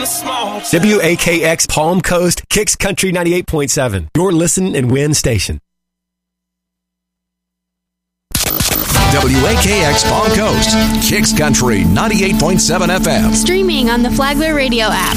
WAKX Palm Coast, Kicks Country 98.7. Your listen and win station. WAKX Palm Coast, Kicks Country 98.7 FM. Streaming on the Flagler Radio app.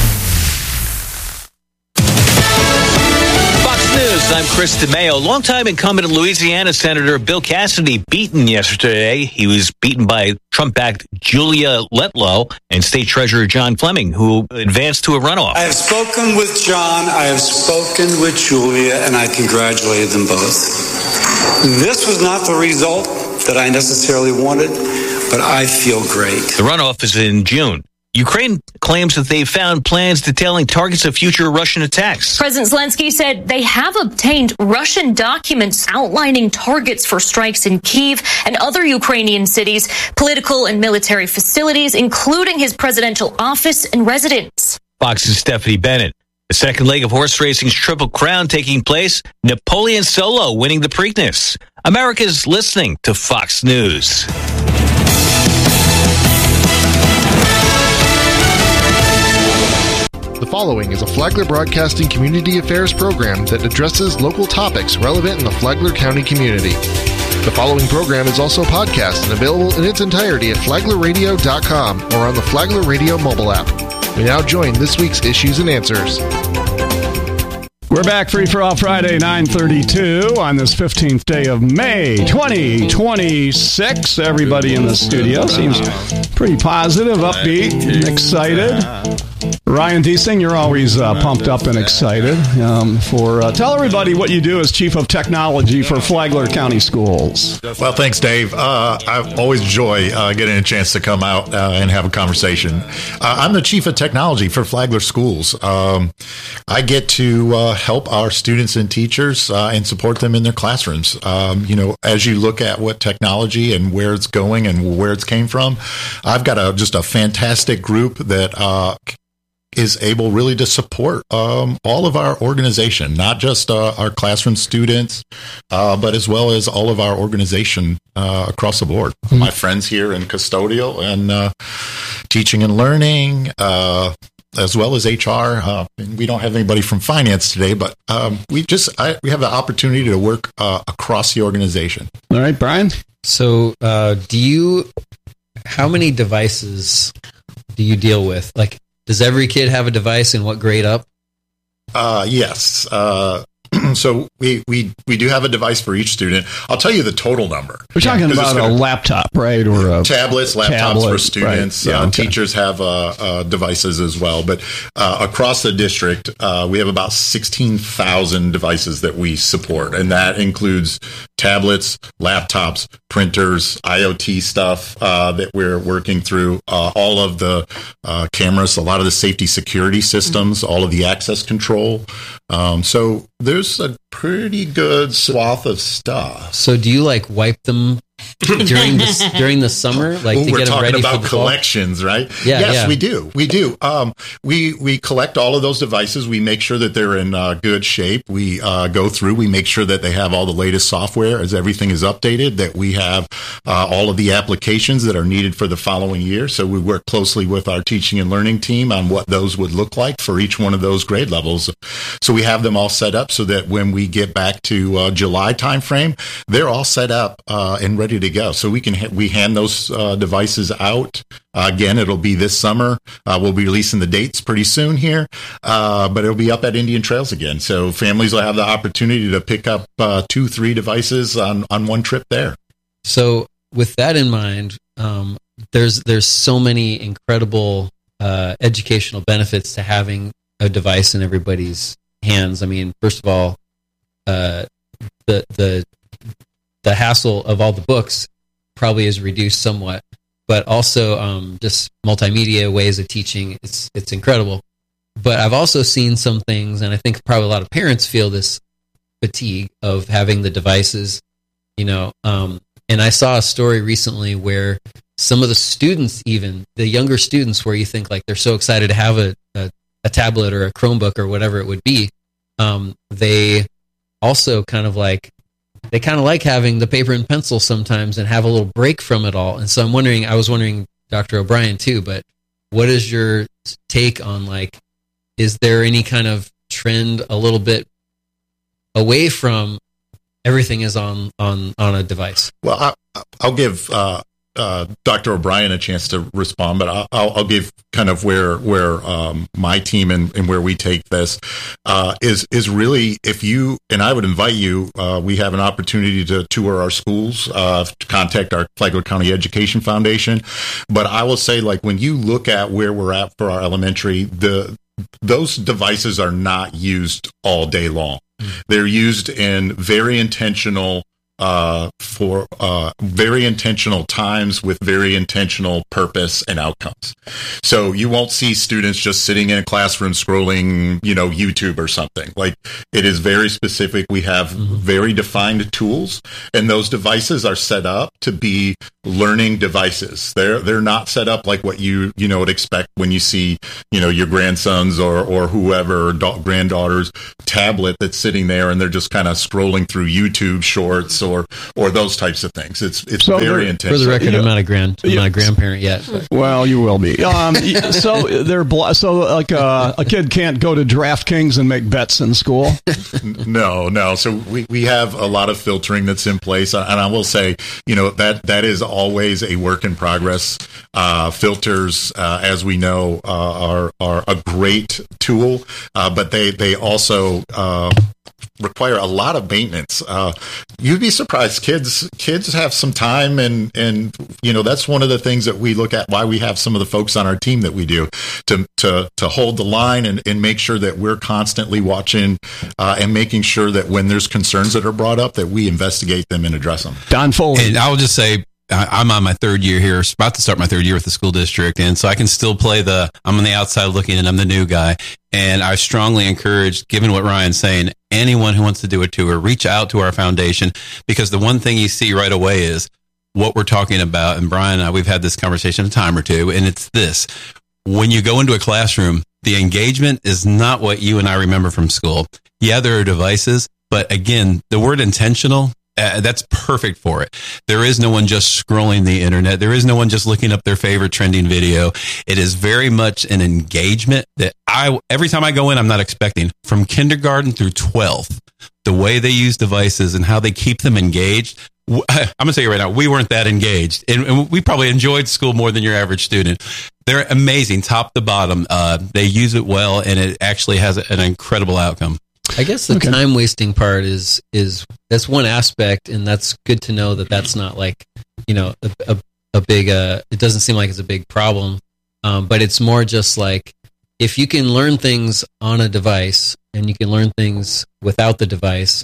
News. I'm Chris DeMeo. Longtime incumbent Louisiana Senator Bill Cassidy beaten yesterday. He was beaten by Trump-backed Julia Letlow and State Treasurer John Fleming, who advanced to a runoff. I have spoken with John, I have spoken with Julia, and I congratulated them both. This was not the result that I necessarily wanted, but I feel great. The runoff is in June. Ukraine claims that they found plans detailing targets of future Russian attacks. President Zelensky said they have obtained Russian documents outlining targets for strikes in Kyiv and other Ukrainian cities, political and military facilities, including his presidential office and residence. Fox's Stephanie Bennett. The second leg of horse racing's Triple Crown taking place, Napoleon Solo winning the Preakness. America's listening to Fox News. The following is a Flagler Broadcasting Community Affairs program that addresses local topics relevant in the Flagler County community. The following program is also podcast and available in its entirety at flaglerradio.com or on the Flagler Radio mobile app. We now join this week's Issues and Answers. We're back, Free for All Friday, 9:32 on this 15th day of May, 2026. Everybody in the studio seems pretty positive, upbeat, excited. Ryan Deasing, you're always pumped up and excited. Tell everybody what you do as Chief of Technology for Flagler County Schools. Well, thanks, Dave. I always enjoy getting a chance to come out and have a conversation. I'm the Chief of Technology for Flagler Schools. I get to help our students and teachers and support them in their classrooms. As you look at what technology and where it's going and where it's came from, I've got just a fantastic group that is able really to support all of our organization, not just our classroom students, but as well as all of our organization across the board. Mm-hmm. My friends here in custodial and teaching and learning, as well as HR. We don't have anybody from finance today, but we have the opportunity to work across the organization. All right, Brian. So, how many devices do you deal with? Like, does every kid have a device, and what grade up? Yes. So we do have a device for each student. I'll tell you the total number. We're talking about a laptop, right? Or tablets, laptops for students. Right. Yeah, teachers have devices as well. But across the district, we have about 16,000 devices that we support. And that includes tablets, laptops, printers, IoT stuff that we're working through, all of the cameras, a lot of the safety security systems, all of the access control. So there's a pretty good swath of stuff. So do you wipe them during the summer, to get them ready for the fall? We're talking about collections, right? Yeah, yes, we do. We collect all of those devices. We make sure that they're in good shape. We go through. We make sure that they have all the latest software, as everything is updated. That we have all of the applications that are needed for the following year. So we work closely with our teaching and learning team on what those would look like for each one of those grade levels. So we have them all set up so that when we get back to July timeframe, they're all set up and ready to go. So we hand those devices out. Again, it'll be this summer. We'll be releasing the dates pretty soon here, but it'll be up at Indian Trails again. So families will have the opportunity to pick up 2-3 devices on one trip there. So with that in mind, there's so many incredible educational benefits to having a device in everybody's hands. I mean, first of all, the hassle of all the books probably is reduced somewhat, but also just multimedia ways of teaching, it's incredible. But I've also seen some things, and I think probably a lot of parents feel this fatigue of having the devices, and I saw a story recently where some of the students, even the younger students, where you think they're so excited to have a tablet or a Chromebook or whatever it would be, they also kind of like having the paper and pencil sometimes and have a little break from it all. And so I was wondering, Dr. O'Brien too, but what is your take on, like, is there any kind of trend a little bit away from everything is on a device? Well, I'll give Dr. O'Brien a chance to respond, but I'll give kind of where my team and where we take this is really, if you, and I would invite you, we have an opportunity to tour our schools, to contact our Flagler County Education Foundation. But I will say, like, when you look at where we're at for our elementary, those devices are not used all day long. They're used in very intentional very intentional times with very intentional purpose and outcomes. So you won't see students just sitting in a classroom scrolling, YouTube or something. Like, it is very specific. We have very defined tools, and those devices are set up to be learning devices. They're not set up like what you would expect when you see, your grandsons or whoever, granddaughters tablet that's sitting there and they're just kind of scrolling through YouTube shorts or those types of things. It's so very intense. For the record, I'm not a grandparent yet. Well, you will be. So like a kid can't go to DraftKings and make bets in school. No. So we have a lot of filtering that's in place, and I will say, that is always a work in progress. Filters, as we know, are a great tool, but they also require a lot of maintenance. You'd be surprised. Kids have some time, and that's one of the things that we look at, why we have some of the folks on our team that we do, to hold the line and make sure that we're constantly watching and making sure that when there's concerns that are brought up, that we investigate them and address them. Don Foley. And I will just say, I'm on my third year here, about to start my third year with the school district, and so I can still play I'm on the outside looking and I'm the new guy. And I strongly encourage, given what Ryan's saying, anyone who wants to do a tour, reach out to our foundation, because the one thing you see right away is what we're talking about. And Brian and I, we've had this conversation a time or two, and it's this. When you go into a classroom, the engagement is not what you and I remember from school. Yeah, there are devices, but again, the word intentional, that's perfect for it. There is no one just scrolling the internet. There is no one just looking up their favorite trending video. It is very much an engagement that every time I go in, I'm not expecting. From kindergarten through 12th, the way they use devices and how they keep them engaged. I'm going to tell you right now, we weren't that engaged, and we probably enjoyed school more than your average student. They're amazing, top to bottom. They use it well, and it actually has an incredible outcome. I guess the time wasting part is that's one aspect, and that's good to know that that's not like, a big, it doesn't seem like it's a big problem. But it's more just like, if you can learn things on a device and you can learn things without the device,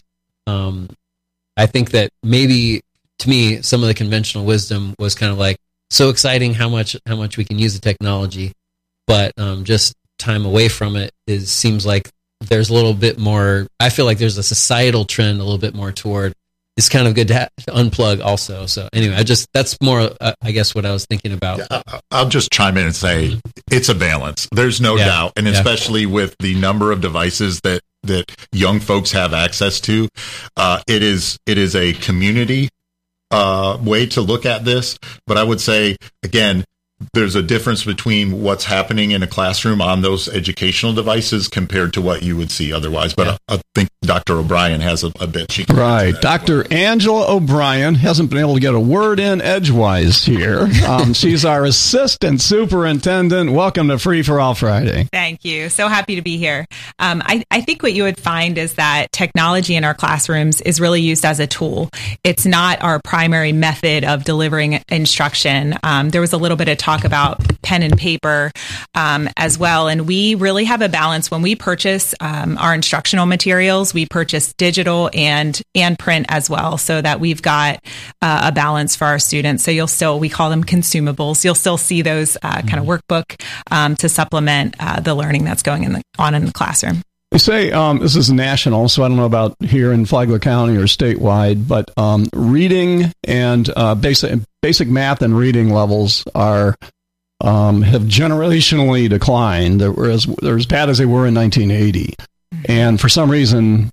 I think that maybe, to me, some of the conventional wisdom was kind of like, so exciting how much we can use the technology, but just time away from it seems like there's a little bit more. I feel like there's a societal trend a little bit more toward, it's kind of good to unplug also. So anyway, that's more, I guess, what I was thinking about. Yeah, I'll just chime in and say it's a balance. There's no doubt. And especially with the number of devices that young folks have access to, it is a community way to look at this. But I would say, again, there's a difference between what's happening in a classroom on those educational devices compared to what you would see otherwise. But I think Dr. O'Brien has a bit. She can right. Dr. Angela O'Brien hasn't been able to get a word in edgewise here. She's our assistant superintendent. Welcome to Free for All Friday. Thank you. So happy to be here. I think what you would find is that technology in our classrooms is really used as a tool. It's not our primary method of delivering instruction. There was a little bit of talk about pen and paper as well. And we really have a balance when we purchase our instructional materials. We purchase digital and print as well, so that we've got a balance for our students. So we call them consumables. You'll still see those kind of workbook to supplement the learning that's going on in the classroom. They say this is national, so I don't know about here in Flagler County or statewide, but reading and basic math and reading levels have generationally declined. They're as bad as they were in 1980. And for some reason,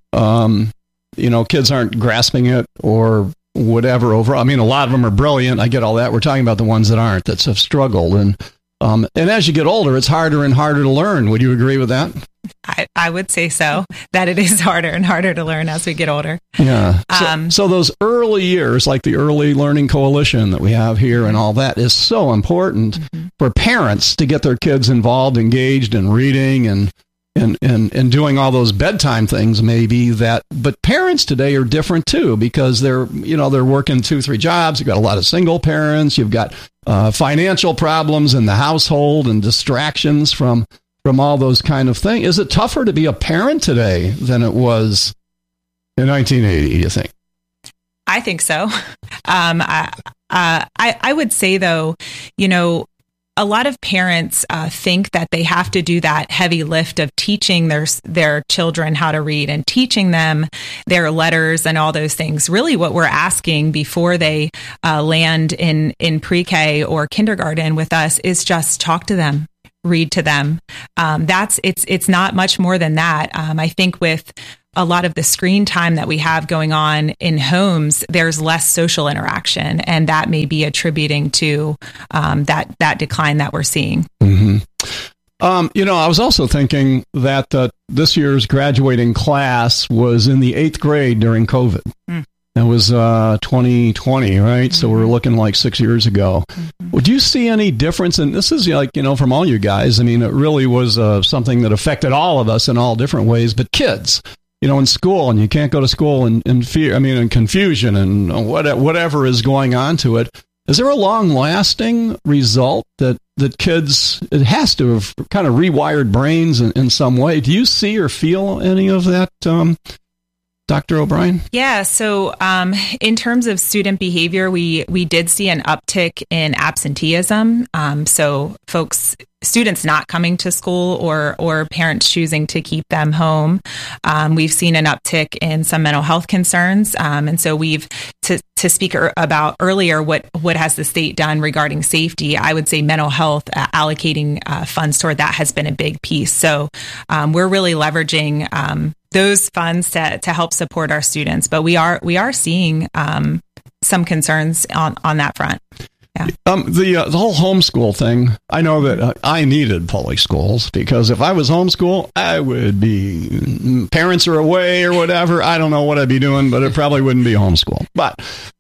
kids aren't grasping it or whatever. A lot of them are brilliant. I get all that. We're talking about the ones that aren't, that have struggled. And And as you get older, it's harder and harder to learn. Would you agree with that? I would say so, that it is harder and harder to learn as we get older. Yeah. So those early years, like the Early Learning Coalition that we have here and all that, is so important for parents to get their kids involved, engaged in reading and doing all those bedtime things maybe that, but parents today are different too, because they're working 2-3 jobs. You've got a lot of single parents. You've got financial problems in the household and distractions from all those kind of things. Is it tougher to be a parent today than it was in 1980, you think? I think so. I would say, though, a lot of parents think that they have to do that heavy lift of teaching their children how to read and teaching them their letters and all those things. Really, what we're asking before they land in pre-K or kindergarten with us is just talk to them, read to them. It's not much more than that. I think with a lot of the screen time that we have going on in homes, there's less social interaction, and that may be attributing to that decline that we're seeing. Mm-hmm. I was also thinking that this year's graduating class was in the 8th grade during COVID. It was 2020, right? So we're looking like 6 years ago. Would you see any difference? And this is from all you guys. I mean, it really was something that affected all of us in all different ways. But kids, in school, and you can't go to school in fear, and confusion and whatever is going on to it. Is there a long-lasting result that kids, it has to have kind of rewired brains in some way? Do you see or feel any of that, Dr. O'Brien? Yeah. So in terms of student behavior, we did see an uptick in absenteeism. So students not coming to school or parents choosing to keep them home. We've seen an uptick in some mental health concerns. And so to speak about earlier, what has the state done regarding safety? I would say mental health, allocating funds toward that has been a big piece. So we're really leveraging those funds to help support our students, but we are seeing some concerns on that front. Yeah. The whole homeschool thing. I know that I needed public schools because if I was homeschool, I would be parents are away or whatever. I don't know what I'd be doing, but it probably wouldn't be homeschool. But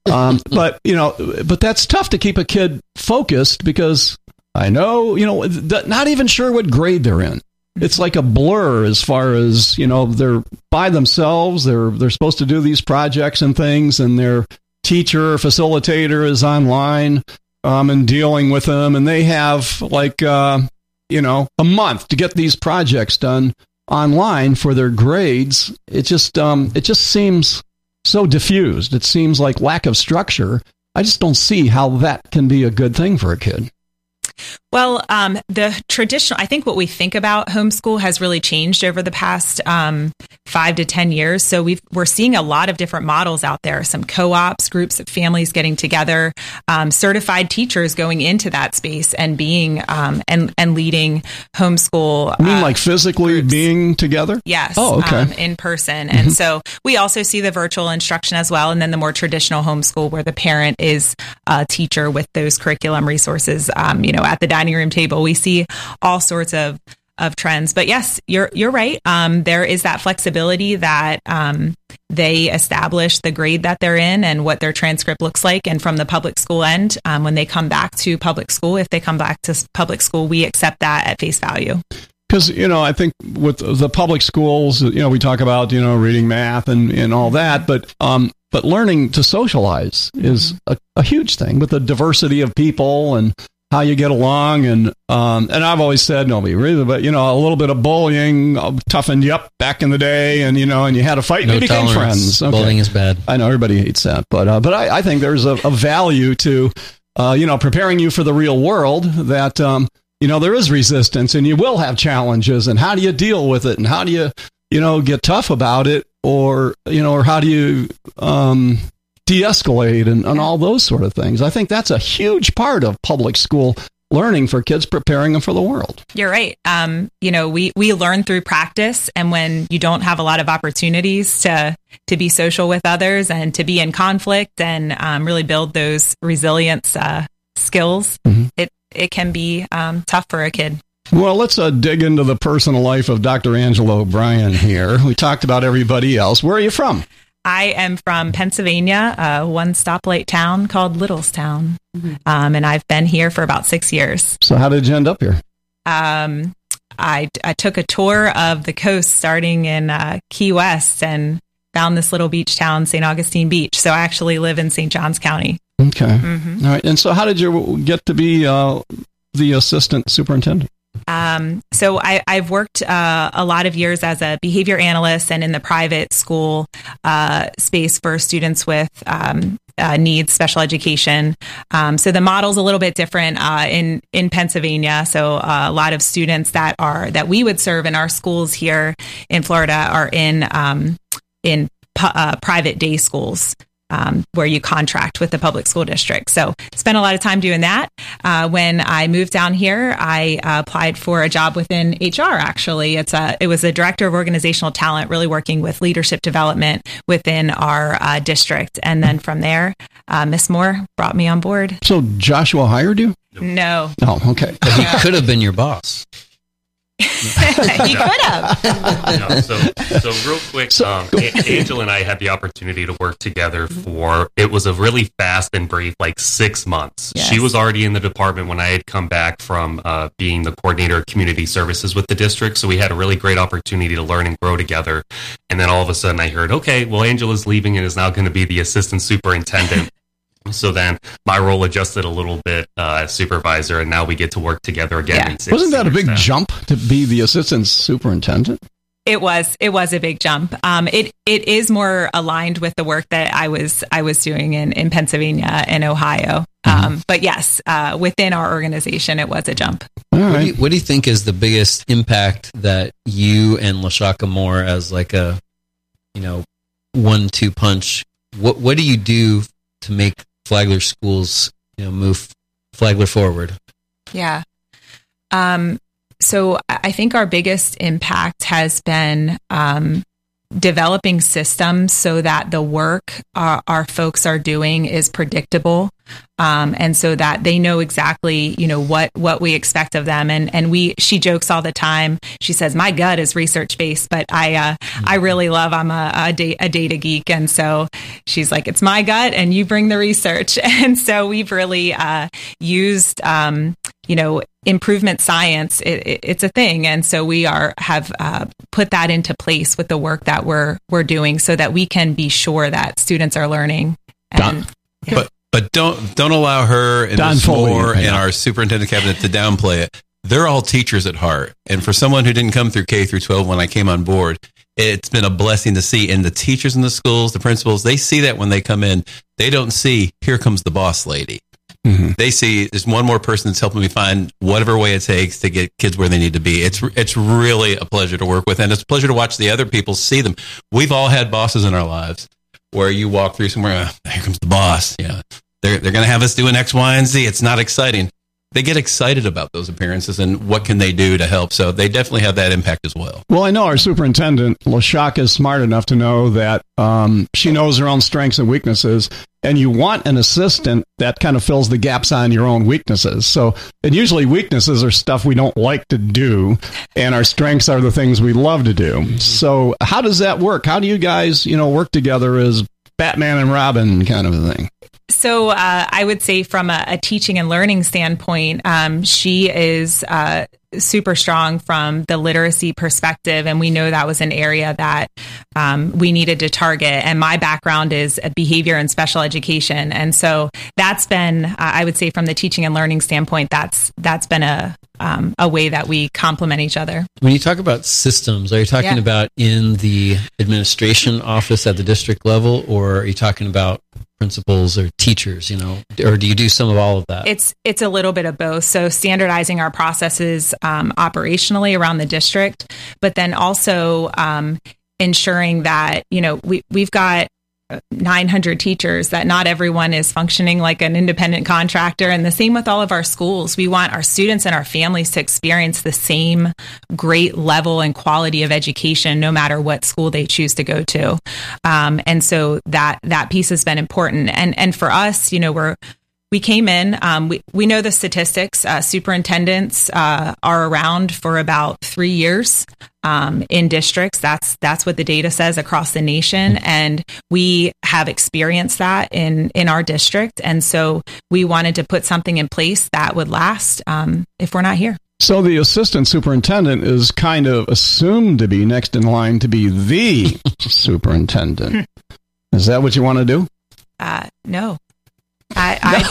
that's tough to keep a kid focused because I know not even sure what grade they're in. It's like a blur as far as, they're by themselves. They're supposed to do these projects and things, and their teacher or facilitator is online and dealing with them. And they have a month to get these projects done online for their grades. It just seems so diffused. It seems like lack of structure. I just don't see how that can be a good thing for a kid. Well, the traditional, I think what we think about homeschool has really changed over the past 5 to 10 years. So we're seeing a lot of different models out there, some co-ops, groups of families getting together, certified teachers going into that space and being and leading homeschool. You mean like physically groups. Being together? Yes. Oh, okay. In person. And so we also see the virtual instruction as well. And then the more traditional homeschool where the parent is a teacher with those curriculum resources, at the dining room table. We see all sorts of trends. But yes, you're right. There is that flexibility that they establish the grade that they're in and what their transcript looks like. And from the public school end, when they come back to public school, if they come back to public school, we accept that at face value. Because, I think with the public schools, we talk about, reading, math and all that, but learning to socialize is a huge thing with the diversity of people and how you get along. And I've always said, nobody really, but, a little bit of bullying toughened you up back in the day and, and you had a fight and you became friends. Okay. Bullying is bad. I know everybody hates that, but I think there's a value to, preparing you for the real world that, there is resistance and you will have challenges and how do you deal with it and how do you, get tough about it or how do you, de-escalate and all those sort of things. I think that's a huge part of public school learning for kids, preparing them for the world. You're right. We learn through practice, and when you don't have a lot of opportunities to be social with others and to be in conflict and really build those resilience skills, it can be tough for a kid. Well, let's dig into the personal life of Dr. Angela O'Brien here. We talked about everybody else. Where are you from? I am from Pennsylvania, a one stoplight town called Littlestown. And I've been here for about 6 years. So how did you end up here? I took a tour of the coast starting in Key West and found this little beach town, St. Augustine Beach. So I actually live in St. Johns County. Okay. All right. And so how did you get to be the assistant superintendent? So I've worked a lot of years as a behavior analyst and in the private school space for students with needs, special education. So the model's a little bit different in Pennsylvania. So a lot of students that we would serve in our schools here in Florida are in private day schools. Where you contract with the public school district. So spent a lot of time doing that. When I moved down here, I applied for a job within HR, actually. It was a director of organizational talent, really working with leadership development within our district. And then from there, Miss Moore brought me on board. So Joshua hired you? No. Oh, okay. But he could have been your boss. He could have. So real quick, Angela and I had the opportunity to work together it was a really fast and brief, 6 months. Yes. She was already in the department when I had come back from being the coordinator of community services with the district. So we had a really great opportunity to learn and grow together. And then all of a sudden I heard, okay, well, Angela's leaving and is now going to be the assistant superintendent. So then my role adjusted a little bit as supervisor, and now we get to work together again. Yeah. Wasn't that a big jump to be the assistant superintendent? It was a big jump. It is more aligned with the work that I was doing in Pennsylvania and Ohio. But yes, within our organization, it was a jump. All right. What do you think is the biggest impact that you and LaShaka Moore, as like a 1-2 punch, what do you do to make Flagler schools, move Flagler forward? Yeah. So I think our biggest impact has been developing systems so that the work our folks are doing is predictable, and so that they know exactly, what we expect of them. And she jokes all the time. She says, "My gut is research based," but I really love. I'm a data geek, and so she's like, "It's my gut, and you bring the research." And so we've really used, improvement science. It's a thing, and so we have put that into place with the work that we're doing, so that we can be sure that students are learning. But don't allow her and Ms. Moore and our superintendent cabinet to downplay it. They're all teachers at heart, and for someone who didn't come through K through 12 when I came on board, it's been a blessing to see. And the teachers in the schools, the principals, they see that when they come in. They don't see, here comes the boss lady. Mm-hmm. They see there's one more person that's helping me find whatever way it takes to get kids where they need to be. It's really a pleasure to work with, and it's a pleasure to watch the other people see them. We've all had bosses in our lives where you walk through somewhere, here comes the boss. They're going to have us doing X, Y, and Z. It's not exciting. They get excited about those appearances and what can they do to help. So they definitely have that impact as well. Well, I know our superintendent, LaShaka, is smart enough to know that she knows her own strengths and weaknesses, and you want an assistant that kind of fills the gaps on your own weaknesses. So, and usually weaknesses are stuff we don't like to do, and our strengths are the things we love to do. So how does that work? How do you guys, work together as Batman and Robin kind of a thing? So I would say from a teaching and learning standpoint, she is super strong from the literacy perspective. And we know that was an area that we needed to target. And my background is behavior and special education. And so that's been, I would say from the teaching and learning standpoint, that's been a way that we complement each other. When you talk about systems, are you talking about in the administration office at the district level, or are you talking about principals or teachers, or do you do some of all of that? It's a little bit of both. So standardizing our processes operationally around the district, but then also ensuring that, we've got 900 teachers, that not everyone is functioning like an independent contractor. And the same with all of our schools. We want our students and our families to experience the same great level and quality of education, no matter what school they choose to go to. And so that piece has been important. And for us, we came in, we know the statistics. Superintendents are around for about 3 years in districts. That's what the data says across the nation. And we have experienced that in our district. And so we wanted to put something in place that would last if we're not here. So the assistant superintendent is kind of assumed to be next in line to be the superintendent. Is that what you want to do? No. No.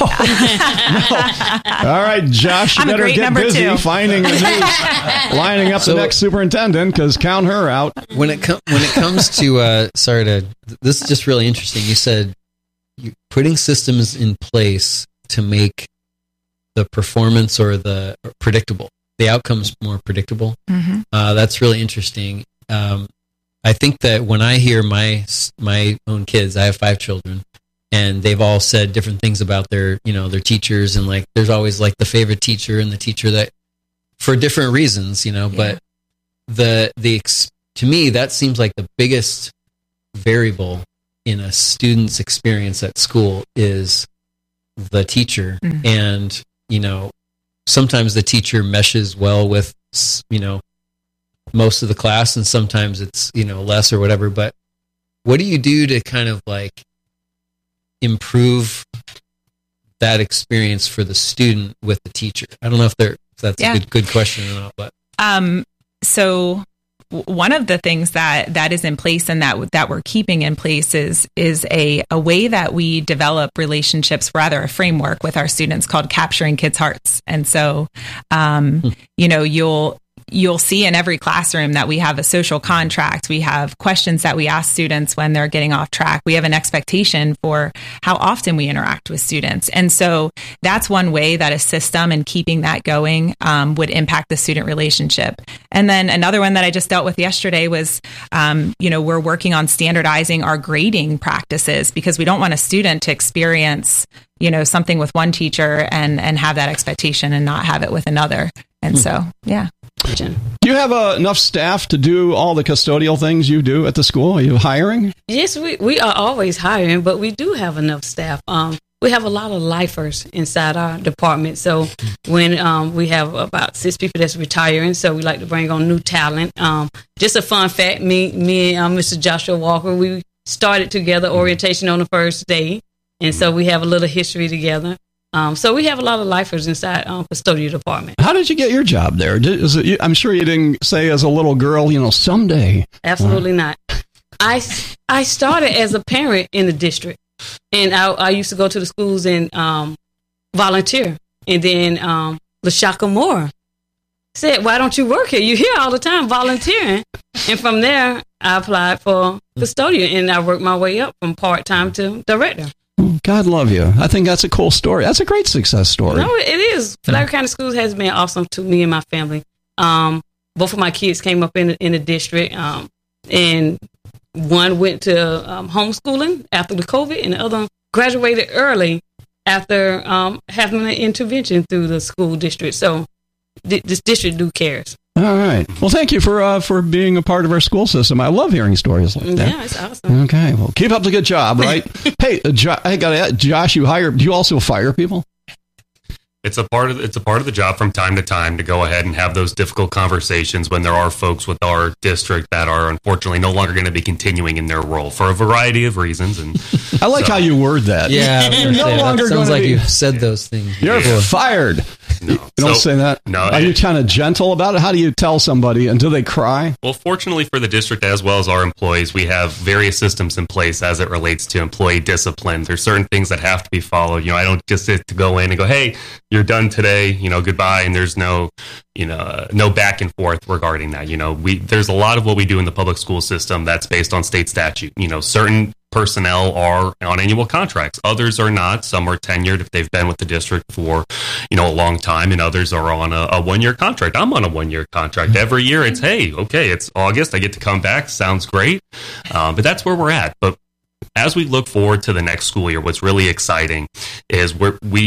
All right, Josh, you better get busy finding a lining up the next superintendent, because count her out. When it comes to this is just really interesting. You said you're putting systems in place to make the performance or the predictable, the outcomes more predictable. Mm-hmm. That's really interesting. I think that when I hear my own kids, I have 5 children, and they've all said different things about their teachers, and like there's always like the favorite teacher and the teacher that for different reasons, but to me that seems like the biggest variable in a student's experience at school is the teacher. Mm-hmm. And sometimes the teacher meshes well with most of the class, and sometimes it's less or whatever. But what do you do to kind of like improve that experience for the student with the teacher? I don't know if that's a good question or not, but so one of the things that is in place and that we're keeping in place is a way that we develop relationships, rather a framework with our students called Capturing Kids' Hearts. And so you'll see in every classroom that we have a social contract. We have questions that we ask students when they're getting off track. We have an expectation for how often we interact with students. And so that's one way that a system and keeping that going would impact the student relationship. And then another one that I just dealt with yesterday was, we're working on standardizing our grading practices, because we don't want a student to experience something with one teacher and have that expectation and not have it with another. And so, yeah. Do you have enough staff to do all the custodial things you do at the school? Are you hiring? Yes, we are always hiring, but we do have enough staff. We have a lot of lifers inside our department. So when we have about 6 people that's retiring, so we like to bring on new talent. Just a fun fact, me and Mr. Joshua Walker, we started together orientation on the first day. And so we have a little history together. So we have a lot of lifers inside custodial department. How did you get your job there? I'm sure you didn't say as a little girl, someday. Absolutely not. I started as a parent in the district, and I used to go to the schools and volunteer. And then LaShaka Moore said, "Why don't you work here? You're here all the time volunteering." And from there, I applied for custodian, and I worked my way up from part-time to director. God love you. I think that's a cool story. That's a great success story. No, it is. Flagler County Schools has been awesome to me and my family. Both of my kids came up in the district, and one went to homeschooling after the COVID, and the other graduated early after having an intervention through the school district. So this district cares. All right. Well, thank you for being a part of our school system. I love hearing stories like that. Yeah, it's awesome. Okay. Well, keep up the good job, right? Hey, I got to ask, Josh, do you also fire people? It's a part of the job from time to time to go ahead and have those difficult conversations when there are folks with our district that are unfortunately no longer going to be continuing in their role for a variety of reasons. And I like how you word that. Yeah, that sounds like you've said those things. You're fired. No. You don't say that? No. Are you kind of gentle about it? How do you tell somebody, and do they cry? Well, fortunately for the district as well as our employees, we have various systems in place as it relates to employee discipline. There's certain things that have to be followed. I don't just sit to go in and go, "Hey, you're done today, goodbye," and there's no back and forth regarding that. There's a lot of what we do in the public school system that's based on state statute. Certain personnel are on annual contracts. Others are not. Some are tenured if they've been with the district for, a long time, and others are on a 1-year contract. I'm on a 1-year contract. Every year it's, hey, okay, it's August. I get to come back. Sounds great. But that's where we're at. But as we look forward to the next school year, what's really exciting is we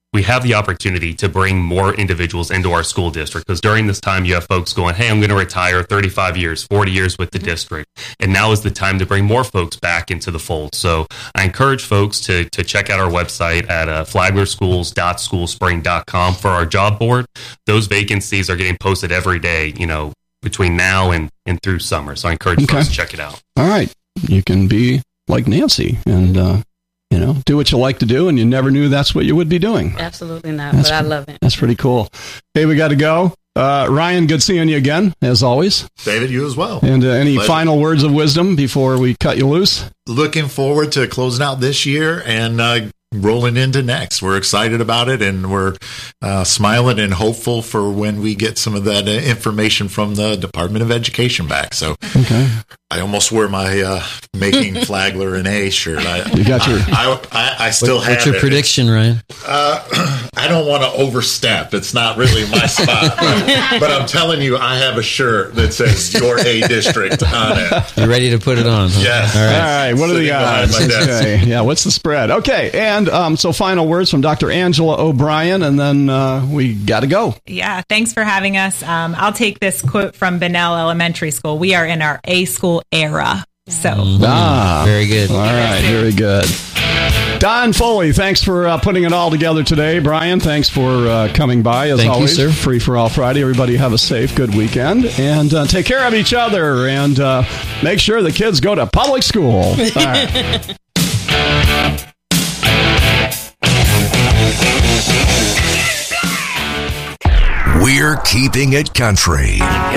we have the opportunity to bring more individuals into our school district, because during this time you have folks going, hey, I'm going to retire 35 years, 40 years with the district. And now is the time to bring more folks back into the fold. So I encourage folks to check out our website at flaglerschools.schoolspring.com for our job board. Those vacancies are getting posted every day, between now and through summer. So I encourage folks to check it out. All right. You can be like Nancy and, do what you like to do, and you never knew that's what you would be doing. Absolutely not, but I love it. That's pretty cool. Hey, we got to go. Ryan, good seeing you again, as always. David, you as well. And any final words of wisdom before we cut you loose? Looking forward to closing out this year and rolling into next. We're excited about it, and we're smiling and hopeful for when we get some of that information from the Department of Education back. So I almost wear my Making Flagler an A shirt. You got your... I still have it. What's your prediction, Ryan? I don't want to overstep. It's not really my spot. But I'm telling you, I have a shirt that says your A district on it. You're ready to put it on. Huh? Yes. All right. What are the odds? Okay. Yeah. What's the spread? Okay. And so final words from Dr. Angela O'Brien, and then we got to go. Yeah. Thanks for having us. I'll take this quote from Bunnell Elementary School. We are in our A school era. So very good. All right. Very good. Don Foley, thanks for putting it all together today. Brian, thanks for coming by, as always. Thank you, sir. Free for All Friday. Everybody have a safe, good weekend. And take care of each other. And make sure the kids go to public school. All right. We're keeping it country.